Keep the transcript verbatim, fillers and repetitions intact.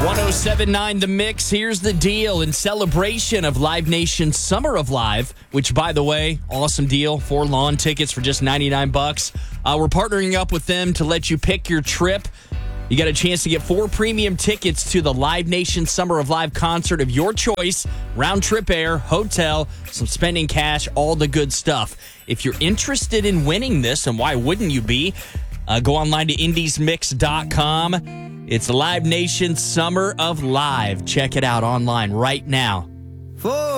one oh seven point nine The Mix. Here's the deal. In celebration of Live Nation's Summer of Live, which, by the way, awesome deal. Four lawn tickets for just ninety-nine bucks. Uh, we're partnering up with them to let you pick your trip. You got a chance to get four premium tickets to the Live Nation Summer of Live concert of your choice. Round trip air, hotel, some spending cash, all the good stuff. If you're interested in winning this, and why wouldn't you be, uh, go online to indies mix dot com. It's Live Nation Summer of Live. Check it out online right now. Four.